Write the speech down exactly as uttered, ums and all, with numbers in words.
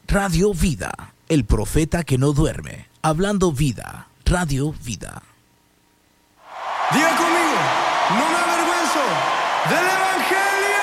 Radio Vida, el profeta que no duerme. Hablando vida, Radio Vida. Dios